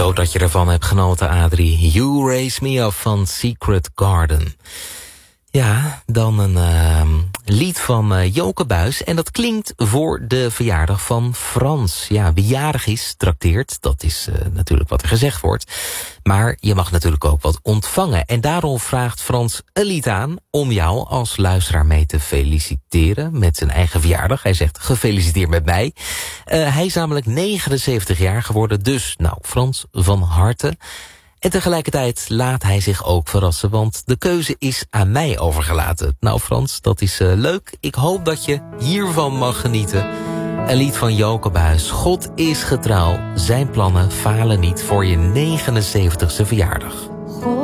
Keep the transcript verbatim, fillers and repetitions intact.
hoop dat je ervan hebt genoten, Adrie. You Raise Me Up van Secret Garden. Ja, dan een uh, lied van uh, Joke Buys. En dat klinkt voor de verjaardag van Frans. Ja, wie jarig is, trakteert. Dat is uh, natuurlijk wat er gezegd wordt. Maar je mag natuurlijk ook wat ontvangen. En daarom vraagt Frans een lied aan om jou als luisteraar mee te feliciteren met zijn eigen verjaardag. Hij zegt gefeliciteerd met mij. Uh, hij is namelijk negenenzeventig jaar geworden. Dus, nou, Frans, van harte. En tegelijkertijd laat hij zich ook verrassen, want de keuze is aan mij overgelaten. Nou Frans, dat is uh, leuk. Ik hoop dat je hiervan mag genieten. Een lied van Joke Buys. God is getrouw. Zijn plannen falen niet voor je negenenzeventigste verjaardag.